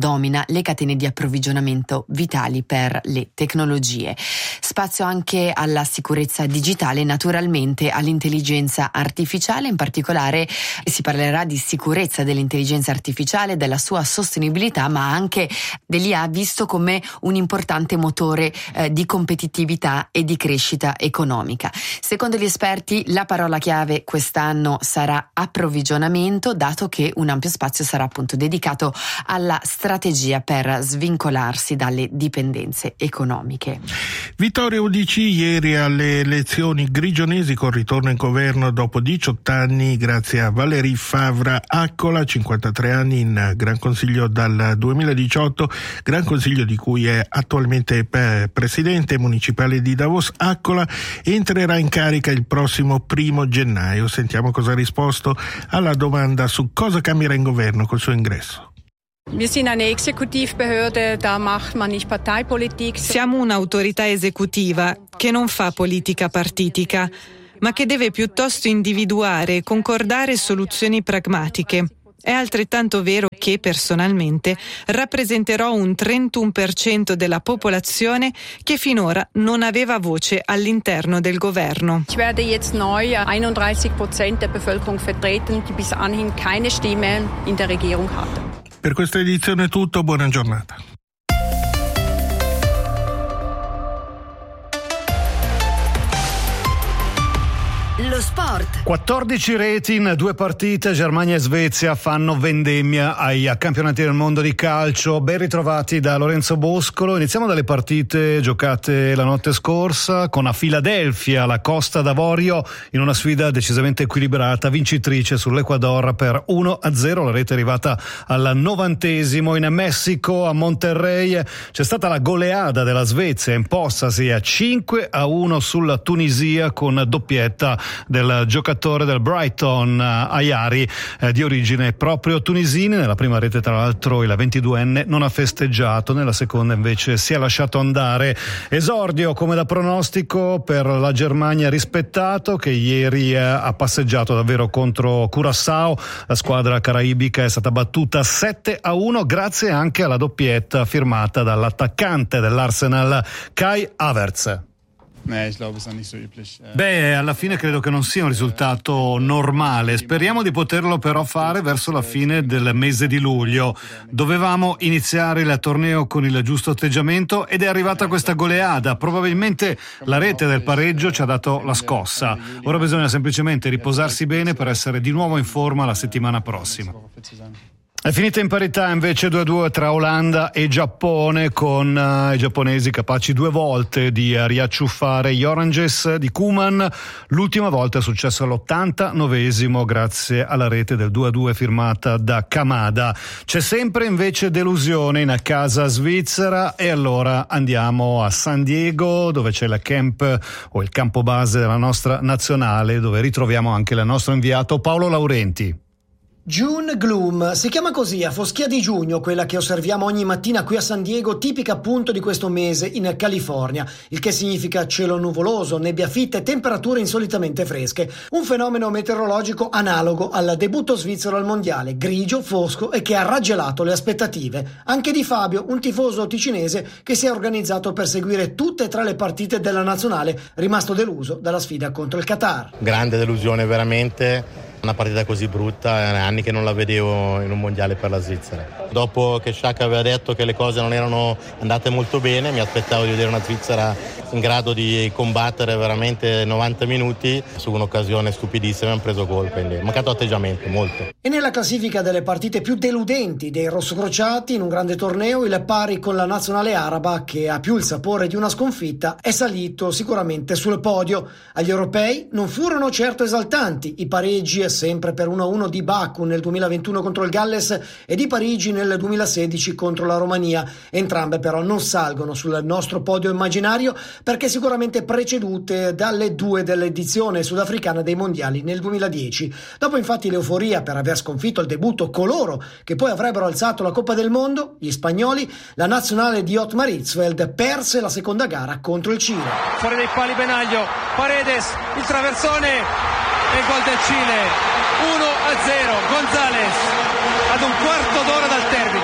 domina le catene di approvvigionamento vitali per le tecnologie. Spazio anche alla sicurezza digitale, naturalmente all'intelligenza artificiale, in particolare si parlerà di sicurezza dell'intelligenza artificiale, della sua sostenibilità, ma anche dell'IA visto come un importante motore di competitività e di crescita economica. Secondo gli esperti la parola chiave quest'anno sarà approvvigionamento, dato che un ampio spazio sarà appunto dedicato alla strategia per svincolarsi dalle dipendenze economiche. Vittoria UDC ieri alle elezioni grigionesi con ritorno in governo dopo 18 anni grazie a Valérie Favre-Accola, 53 anni in Gran Consiglio dal 2018, Gran Consiglio di cui è attualmente presidente municipale di Davos. Accola entrerà in carica il prossimo 1 gennaio. Sentiamo cosa ha risposto alla domanda su cosa cambierà in governo col suo ingresso. Siamo un'autorità esecutiva che non fa politica partitica, ma che deve piuttosto individuare e concordare soluzioni pragmatiche. È altrettanto vero che personalmente rappresenterò un 31% della popolazione che finora non aveva voce all'interno del governo. Ich werde jetzt neu 31% der Bevölkerung vertreten, die bis anhin keine Stimme in der Regierung hatte. Per questa edizione è tutto, buona giornata. Lo sport. 14 reti in 2 partite, Germania e Svezia fanno vendemmia ai campionati del mondo di calcio. Ben ritrovati da Lorenzo Boscolo. Iniziamo dalle partite giocate la notte scorsa con a Filadelfia la Costa d'Avorio in una sfida decisamente equilibrata, vincitrice sull'Ecuador per 1-0. La rete è arrivata al 90esimo. In Messico a Monterrey c'è stata la goleada della Svezia, impostasi a 5-1 sulla Tunisia con doppietta del giocatore del Brighton Ayari, di origine proprio tunisina. Nella prima rete tra l'altro il 22enne non ha festeggiato, nella seconda invece si è lasciato andare. Esordio come da pronostico per la Germania rispettato, che ieri ha passeggiato davvero contro Curaçao. La squadra caraibica è stata battuta 7-1 grazie anche alla doppietta firmata dall'attaccante dell'Arsenal Kai Havertz. Beh, alla fine credo che non sia un risultato normale. Speriamo di poterlo però fare verso la fine del mese di luglio. Dovevamo iniziare il torneo con il giusto atteggiamento ed è arrivata questa goleada. Probabilmente la rete del pareggio ci ha dato la scossa. Ora bisogna semplicemente riposarsi bene per essere di nuovo in forma la settimana prossima. È finita in parità invece 2-2 tra Olanda e Giappone, con i giapponesi capaci 2 volte di riacciuffare gli Oranges di Koeman. L'ultima volta è successo all'89esimo grazie alla rete del 2-2 firmata da Kamada. C'è sempre invece delusione in casa svizzera e allora andiamo a San Diego, dove c'è la camp o il campo base della nostra nazionale, dove ritroviamo anche il nostro inviato Paolo Laurenti. June Gloom, si chiama così a foschia di giugno quella che osserviamo ogni mattina qui a San Diego, tipica appunto di questo mese in California, il che significa cielo nuvoloso, nebbia fitta e temperature insolitamente fresche, un fenomeno meteorologico analogo al debutto svizzero al mondiale, grigio, fosco e che ha raggelato le aspettative, anche di Fabio, un tifoso ticinese che si è organizzato per seguire tutte e 3 le partite della nazionale, rimasto deluso dalla sfida contro il Qatar. Grande delusione veramente. Una partita così brutta, è anni che non la vedevo in un mondiale per la Svizzera. Dopo che Sciacca aveva detto che le cose non erano andate molto bene, mi aspettavo di vedere una Svizzera in grado di combattere veramente 90 minuti. Su un'occasione stupidissima hanno preso gol, quindi è mancato atteggiamento, molto. E nella classifica delle partite più deludenti dei rossocrociati in un grande torneo, il pari con la nazionale araba, che ha più il sapore di una sconfitta, è salito sicuramente sul podio. Agli europei non furono certo esaltanti i pareggi sempre per 1-1 di Baku nel 2021 contro il Galles e di Parigi nel 2016 contro la Romania. Entrambe però non salgono sul nostro podio immaginario perché sicuramente precedute dalle 2 dell'edizione sudafricana dei mondiali nel 2010. Dopo infatti l'euforia per aver sconfitto al debutto coloro che poi avrebbero alzato la Coppa del Mondo, gli spagnoli, la nazionale di Ottmar Hitzfeld perse la seconda gara contro il Cile. Fuori dai pali Benaglio, Paredes, il traversone e il gol del Cile, 1-0, González ad un quarto d'ora dal termine.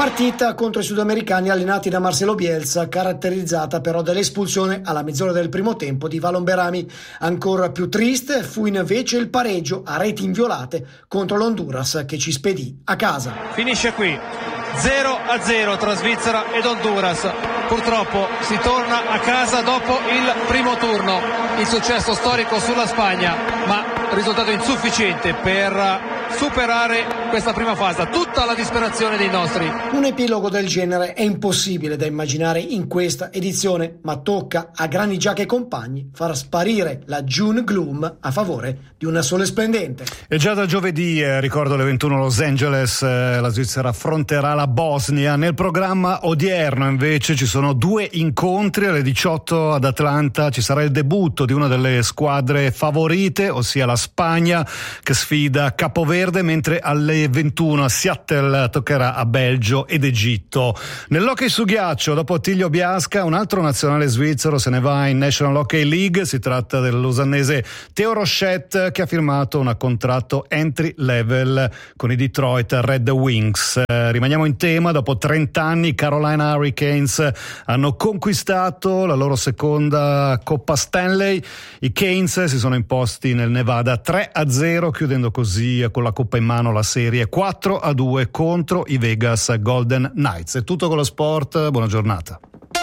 Partita contro i sudamericani allenati da Marcelo Bielsa, caratterizzata però dall'espulsione alla mezz'ora del primo tempo di Valon Berami. Ancora più triste fu invece il pareggio a reti inviolate contro l'Honduras, che ci spedì a casa. Finisce qui 0-0 tra Svizzera ed Honduras. Purtroppo si torna a casa dopo il primo turno. Il successo storico sulla Spagna, ma risultato insufficiente per superare questa prima fase. Tutta la disperazione dei nostri. Un epilogo del genere è impossibile da immaginare in questa edizione, ma tocca a Granit Xhaka e compagni far sparire la June Gloom a favore di una Sole Splendente. E già da giovedì, ricordo alle 21 Los Angeles, la Svizzera affronterà la Bosnia. Nel programma odierno invece ci sono 2 incontri. Alle 18 ad Atlanta ci sarà il debutto di una delle squadre favorite, ossia la Spagna, che sfida Capoverde, mentre alle 21 a Seattle toccherà a Belgio ed Egitto. Nell'hockey su ghiaccio, dopo Attilio Biasca, un altro nazionale svizzero se ne va in National Hockey League. Si tratta del lusannese Theo Rochette, che ha firmato un contratto entry level con i Detroit Red Wings. Rimaniamo in tema. Dopo 30 anni i Carolina Hurricanes hanno conquistato la loro seconda Coppa Stanley. I Canes si sono imposti nel Nevada 3-0, chiudendo così con la Coppa in mano la serie 4-2 contro i Vegas Golden Knights. È tutto con lo sport, buona giornata.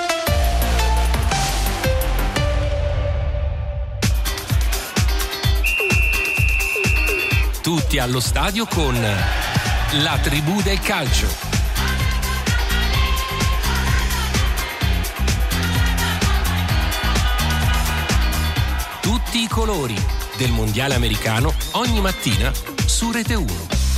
Tutti allo stadio con la tribù del calcio. Tutti i colori del mondiale americano ogni mattina su Rete 1.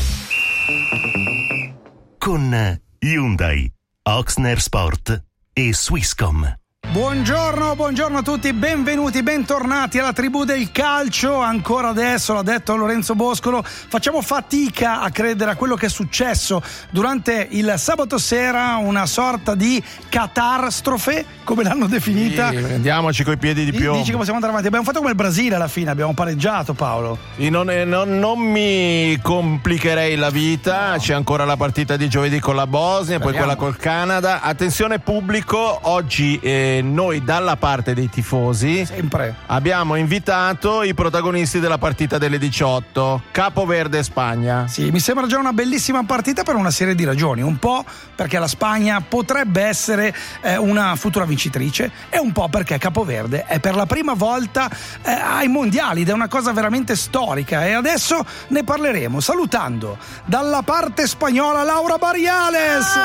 Con Hyundai, Oxner Sport e Swisscom. Buongiorno a tutti, benvenuti, bentornati alla tribù del calcio. Ancora adesso, l'ha detto Lorenzo Boscolo, facciamo fatica a credere a quello che è successo durante il sabato sera, una sorta di catastrofe, come l'hanno definita. Sì, andiamoci coi piedi di piombo. Dici che possiamo andare avanti, abbiamo fatto come il Brasile alla fine, abbiamo pareggiato, Paolo. Non mi complicherei la vita, no. C'è ancora la partita di giovedì con la Bosnia, poi quella col Canada. Attenzione pubblico, oggi noi dalla parte dei tifosi sempre abbiamo invitato i protagonisti della partita delle 18, Capoverde Spagna. Sì, mi sembra già una bellissima partita per una serie di ragioni, un po' perché la Spagna potrebbe essere una futura vincitrice e un po' perché Capoverde è per la prima volta ai mondiali ed è una cosa veramente storica, e adesso ne parleremo salutando dalla parte spagnola Laura Barriales.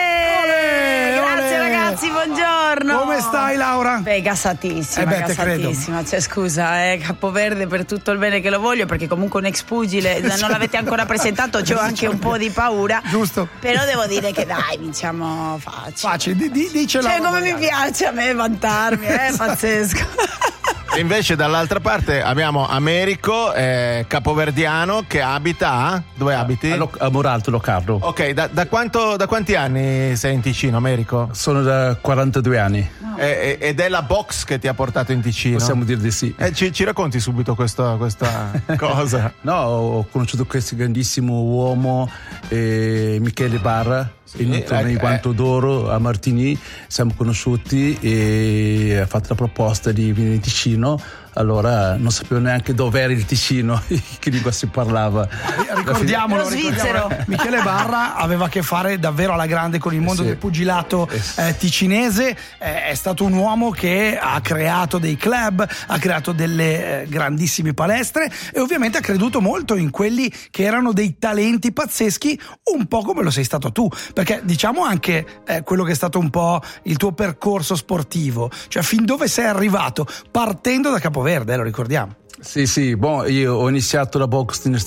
Grazie ragazzi, buongiorno. Come stai, Laura? Gasatissima. Cioè, scusa, Capoverde, per tutto il bene che lo voglio, perché comunque un ex pugile, non l'avete ancora presentato, c'ho anche un po' di paura. Giusto. Però devo dire che dai, vinciamo facile. Dicelo. Cioè, come mi piace a me vantarmi, pazzesco. E invece dall'altra parte abbiamo Americo, capoverdiano, che abita dove abiti? A Moralto, Locarno. Ok, da quanti anni sei in Ticino, Americo? Sono da 42 anni. Ed è la box che ti ha portato in Ticino? Possiamo dire di sì. Ci racconti subito questa cosa? No, ho conosciuto questo grandissimo uomo, Michele Barra. Sì, in un torneo di Guanto d'Oro a Martigny, siamo conosciuti e ha fatto la proposta di venire in Ticino. Allora non sapevo neanche dove era il Ticino, che lingua si parlava. Ricordiamolo, Michele Barra aveva a che fare davvero alla grande con il mondo del pugilato ticinese. È stato un uomo che ha creato dei club, ha creato delle grandissime palestre e ovviamente ha creduto molto in quelli che erano dei talenti pazzeschi, un po' come lo sei stato tu, perché diciamo anche quello che è stato un po' il tuo percorso sportivo, cioè fin dove sei arrivato partendo da Capoverde, lo ricordiamo. Sì, io ho iniziato la box nel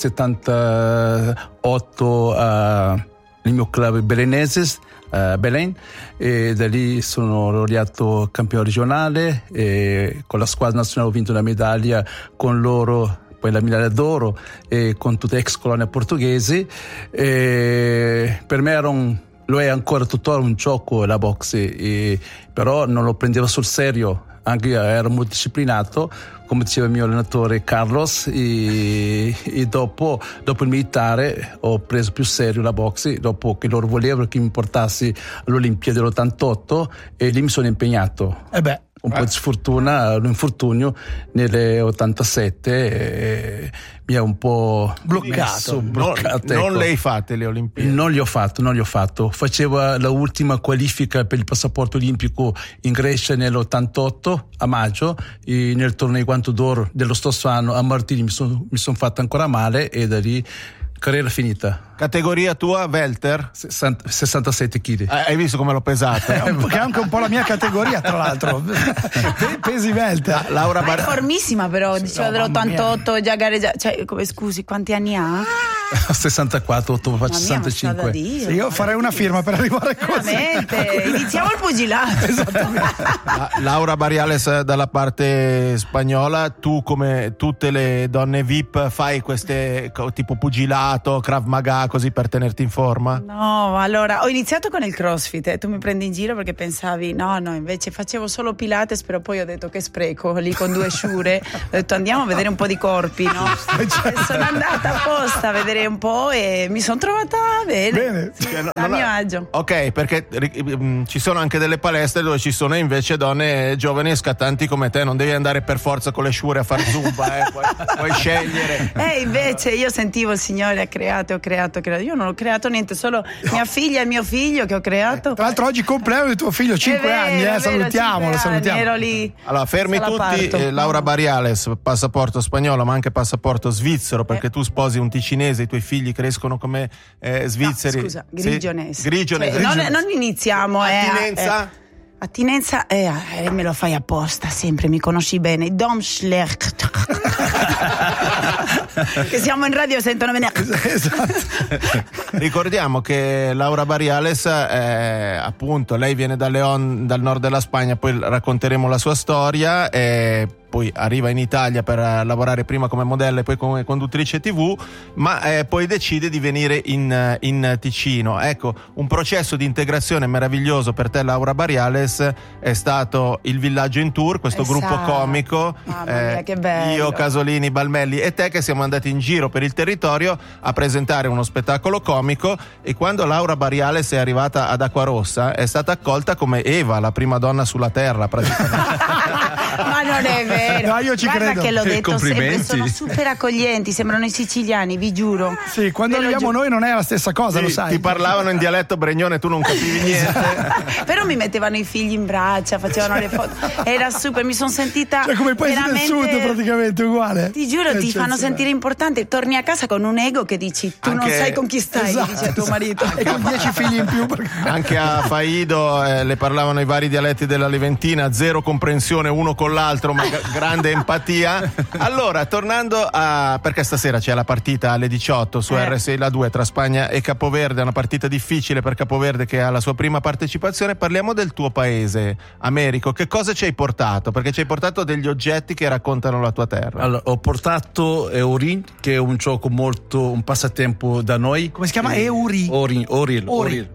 78 nel mio club belenese, Belen, e da lì sono laureato campione regionale e con la squadra nazionale ho vinto una medaglia con loro, poi la medaglia d'oro, e con tutte ex colonie portoghesi. E per me lo è ancora tuttora un gioco la box, però non lo prendevo sul serio, anche io ero molto disciplinato, come diceva il mio allenatore Carlos, e dopo il militare ho preso più serio la boxe, dopo che loro volevano che mi portassi all'Olimpiade dell'88 e lì mi sono impegnato. Un po' di sfortuna, un infortunio nelle 87 mi ha un po' bloccato. Non ecco. le hai fatte le Olimpiadi? Non li ho fatto. Faceva la ultima qualifica per il passaporto olimpico in Grecia nell'88 a maggio, e nel torneo Guanto d'Oro dello stesso anno a Martini mi son fatto ancora male e da lì carriera finita. Categoria tua, welter? 67 kg. Hai visto come l'ho pesata? Che è anche un po' la mia categoria, tra l'altro. Pesi welter. Laura è formissima, però diceva dell'88 già gareggia. Cioè, scusi, quanti anni ha? 64, faccio 65. Io farei una firma per arrivare così. Veramente, iniziamo il pugilato. Laura Bariales dalla parte spagnola, tu come tutte le donne VIP fai queste tipo pugilato, Krav Maga, così per tenerti in forma? No, allora ho iniziato con il CrossFit, tu mi prendi in giro perché pensavi no, invece facevo solo Pilates, però poi ho detto che spreco lì con 2 sciure, ho detto andiamo a vedere un po' di corpi, no? E sono andata apposta a vedere un po' e mi sono trovata bene. Sì, a mio agio. Ok, perché ci sono anche delle palestre dove ci sono invece donne giovani e scattanti come te, non devi andare per forza con le sciure a fare zumba, puoi scegliere. Invece io sentivo il Signore ha creato, io non ho creato niente, solo mia figlia e mio figlio che ho creato. Tra l'altro oggi compleanno di tuo figlio, 5 anni, salutiamolo. Ero lì. Allora fermi tutti, Laura Bariales, passaporto spagnolo ma anche passaporto svizzero, perché tu sposi un ticinese, i tuoi figli crescono come svizzeri. No, scusa, grigionese. Sì? Grigionese. Non iniziamo. Attinenza, me lo fai apposta, sempre, mi conosci bene. Dom Schlecht. Che siamo in radio, sentono bene. Esatto. Ricordiamo che Laura Bariales, appunto, lei viene da León, dal nord della Spagna, poi racconteremo la sua storia. Poi arriva in Italia per lavorare prima come modella e poi come conduttrice TV, ma poi decide di venire in Ticino. Ecco, un processo di integrazione meraviglioso per te, Laura Bariales, è stato il Villaggio in Tour, questo gruppo comico. Mamma mia, che bello. Io, Casolini, Balmelli e te, che siamo andati in giro per il territorio a presentare uno spettacolo comico, e quando Laura Bariales è arrivata ad Acquarossa è stata accolta come Eva, la prima donna sulla terra praticamente. Ma non è vero. No, io ci Guarda credo. che l'ho detto sempre, Complimenti. sono super accoglienti, sembrano i siciliani, vi giuro. Sì, quando arriviamo noi non è la stessa cosa, Sì, lo sai. ti parlavano in dialetto bregnone, tu non capivi niente. Però mi mettevano i figli in braccia, facevano le foto, era super, mi sono sentita Cioè come i paesi del veramente... sud praticamente uguale. Ti giuro, ti fanno sentire importante, torni a casa con un ego che dici tu non sai con chi stai, Esatto. dice a tuo marito. E con 10 figli in più. Anche a Faido le parlavano i vari dialetti della Leventina, zero comprensione uno con l'altro, ma grande empatia. Allora, tornando a, perché stasera c'è la partita alle 18 su RSI La 2 tra Spagna e Capoverde, una partita difficile per Capoverde che ha la sua prima partecipazione. Parliamo del tuo paese, Americo. Che cosa ci hai portato? Perché ci hai portato degli oggetti che raccontano la tua terra. Allora, ho portato Eurin, che è un gioco molto, un passatempo da noi. Come si chiama? Oril.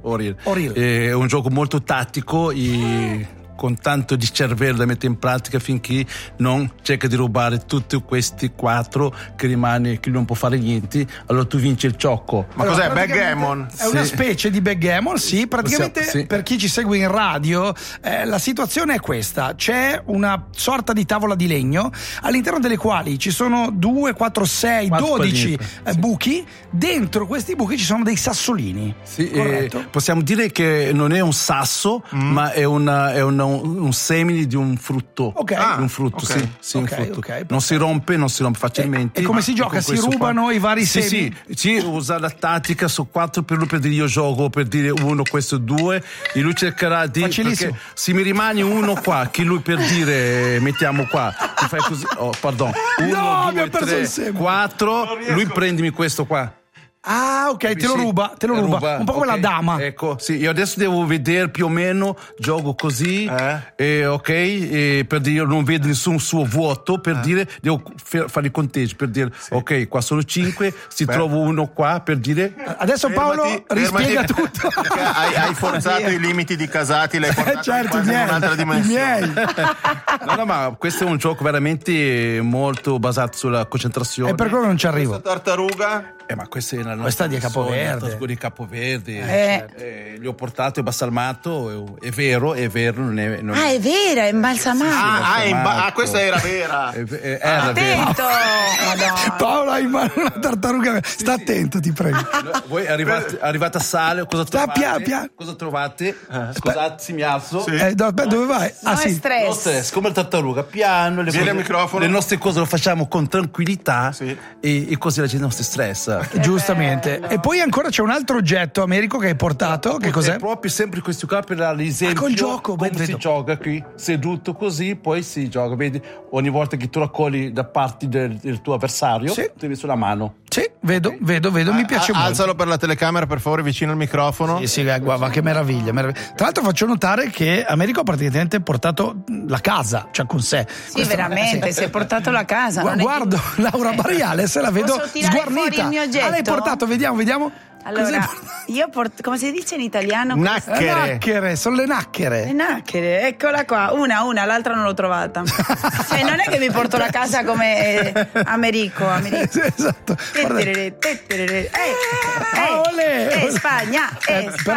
È un gioco molto tattico e con tanto di cervello da mettere in pratica finché non cerca di rubare tutti questi 4 che rimane, che non può fare niente, allora tu vinci il gioco. Ma allora, cos'è? Backgammon? È una specie di backgammon, sì, praticamente sì. Per chi ci segue in radio la situazione è questa: c'è una sorta di tavola di legno all'interno delle quali ci sono 2, 4, 6, 12 buchi. Dentro questi buchi ci sono dei sassolini. Sì, corretto? Possiamo dire che non è un sasso, ma è un semine di un frutto. Un frutto, okay. Sì, un frutto. Non si rompe facilmente. E come si gioca? Si rubano i vari semi? Sì, usa la tattica su 4 per lui, per dire io gioco per dire 1, questo 2, e lui cercherà di, perché se mi rimane 1 qua, che lui per dire mettiamo qua, tu fai così, 1, 2, 3, 4, lui prendimi questo qua. Ah, ok, te lo ruba. Un po' come la dama. Ecco, sì, io adesso devo vedere più o meno, gioco così, ok, per dire non vedo nessun suo vuoto, per dire devo fare il conteggio, per dire ok, qua sono 5, si trovo uno qua, per dire adesso Paolo rispiega tutto. Hai forzato i limiti di Casati, l'hai portato certo, in un'altra dimensione. No, ma questo è un gioco veramente molto basato sulla concentrazione. E per quello non ci arrivo. Questa tartaruga? Ma questa è questa di Capoverde. Di Capoverde. Li ho portato, è balsamato, è vero, non è. È vera, è imbalsamato. Questa era vera. Era attento! Madonna. Paolo ha in mano una tartaruga. Sta attento, ti prego. Voi arrivate a sale, cosa trovate? Cosa trovate? Scusate, mi alzo. Dove vai? Stress. Come la tartaruga, piano. Le nostre cose lo facciamo con tranquillità e così la gente non si stressa. Giustamente. E poi ancora c'è un altro oggetto, Americo, che hai portato. Che cos'è? È proprio sempre questo qua per l'esempio. Col gioco, come si gioca qui, seduto così, poi si gioca. Vedi, ogni volta che tu raccogli da parte del tuo avversario, ti metti sulla mano. Sì, vedo, mi piace molto. Alzalo per la telecamera, per favore, vicino al microfono. Sì, guarda, che meraviglia. Tra l'altro faccio notare che Americo ha praticamente portato la casa, cioè con sé. Sì, veramente, si è portato la casa. Guardo Laura Barriale, se la vedo sguarnita. Il mio oggetto? L'hai portato, vediamo. Allora, come si dice in italiano? Nacchere, sono le nacchere. Le nacchere, eccola qua, una, l'altra non l'ho trovata. Non è che mi porto la casa come Americo. Esatto. Spagna, Però